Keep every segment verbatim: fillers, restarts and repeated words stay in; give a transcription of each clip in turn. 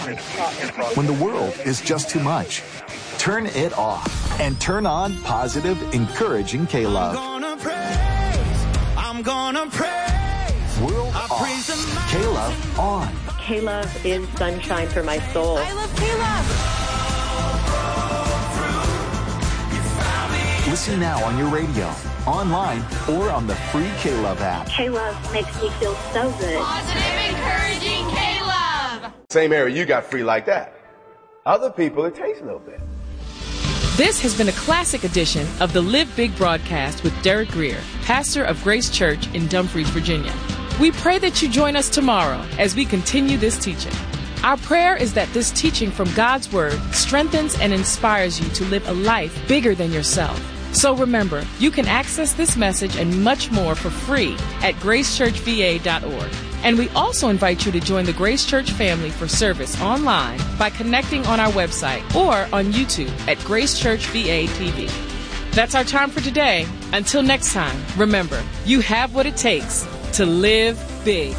When the world is just too much, turn it off and turn on positive, encouraging K-Love. I'm gonna praise, I'm gonna praise. World I off, K-Love on. K-Love is sunshine for my soul. I love K-Love. Listen now on your radio, online, or on the free K-Love app. K-Love makes me feel so good. Positive, encouraging K-Love. Same area you got free like that. Other people, it takes a little bit. This has been a classic edition of the Live Big broadcast with Derek Greer, pastor of Grace Church in Dumfries, Virginia. We pray that you join us tomorrow as we continue this teaching. Our prayer is that this teaching from God's Word strengthens and inspires you to live a life bigger than yourself. So remember, you can access this message and much more for free at grace church v a dot org. And we also invite you to join the Grace Church family for service online by connecting on our website or on YouTube at Grace Church V A T V. That's our time for today. Until next time, remember, you have what it takes to live big.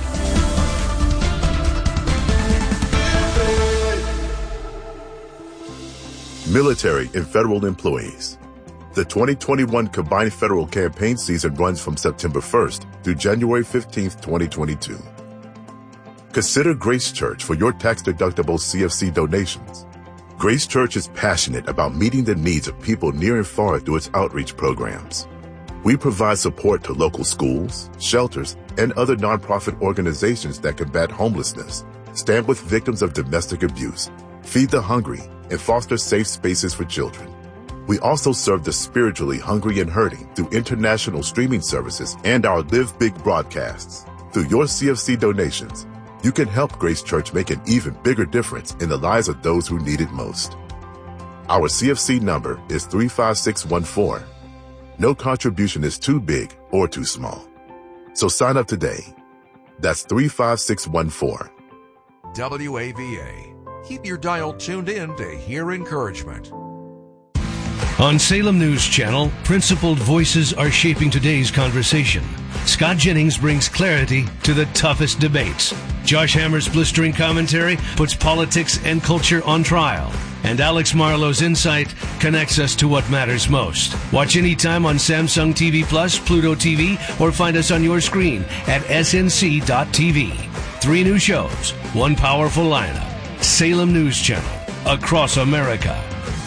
Military and federal employees. The twenty twenty-one combined federal campaign season runs from September first through January fifteenth, twenty twenty-two. Consider Grace Church for your tax-deductible C F C donations. Grace Church is passionate about meeting the needs of people near and far through its outreach programs. We provide support to local schools, shelters, and other nonprofit organizations that combat homelessness, stand with victims of domestic abuse, feed the hungry, and foster safe spaces for children. We also serve the spiritually hungry and hurting through international streaming services and our Live Big broadcasts. Through your C F C donations, you can help Grace Church make an even bigger difference in the lives of those who need it most. Our C F C number is three five six one four. No contribution is too big or too small. So sign up today. That's three five six one four. W A V A. Keep your dial tuned in to hear encouragement. On Salem News Channel, principled voices are shaping today's conversation. Scott Jennings brings clarity to the toughest debates. Josh Hammer's blistering commentary puts politics and culture on trial. And Alex Marlowe's insight connects us to what matters most. Watch anytime on Samsung T V Plus, Pluto T V, or find us on your screen at S N C dot T V. Three new shows, one powerful lineup. Salem News Channel, across America.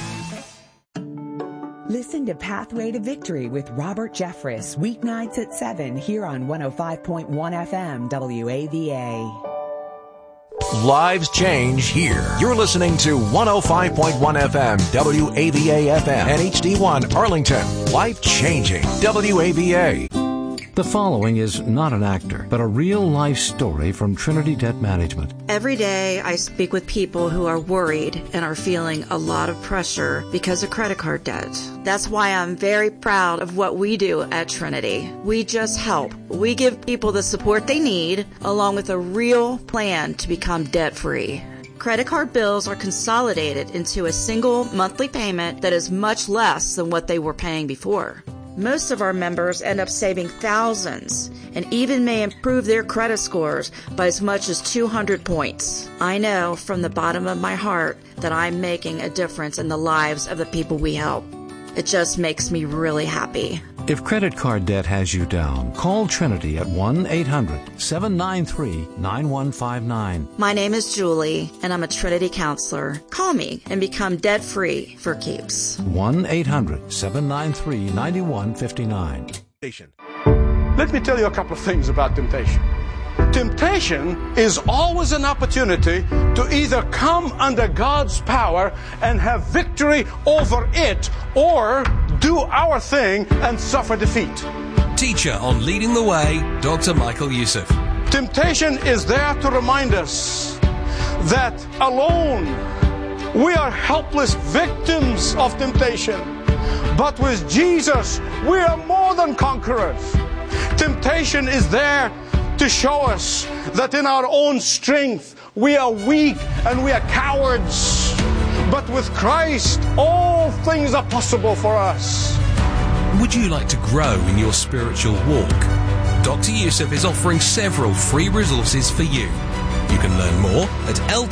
Listen to Pathway to Victory with Robert Jeffress, weeknights at seven here on one oh five point one F M W A V A. Lives change here. You're listening to one oh five point one F M W A V A F M and H D one Arlington. Life changing W A V A. The following is not an actor, but a real-life story from Trinity Debt Management. Every day I speak with people who are worried and are feeling a lot of pressure because of credit card debt. That's why I'm very proud of what we do at Trinity. We just help. We give people the support they need, along with a real plan to become debt-free. Credit card bills are consolidated into a single monthly payment that is much less than what they were paying before. Most of our members end up saving thousands and even may improve their credit scores by as much as two hundred points. I know from the bottom of my heart that I'm making a difference in the lives of the people we help. It just makes me really happy. If credit card debt has you down, call Trinity at one eight hundred seven nine three nine one five nine. My name is Julie, and I'm a Trinity counselor. Call me and become debt-free for keeps. one eight hundred seven nine three nine one five nine. Let me tell you a couple of things about temptation. Temptation is always an opportunity to either come under God's power and have victory over it, or do our thing and suffer defeat. Teacher on Leading the Way, Doctor Michael Youssef. Temptation is there to remind us that alone we are helpless victims of temptation. But with Jesus, we are more than conquerors. Temptation is there to show us that in our own strength we are weak and we are cowards. But with Christ, all things are possible for us. Would you like to grow in your spiritual walk? Doctor Youssef is offering several free resources for you. You can learn more at L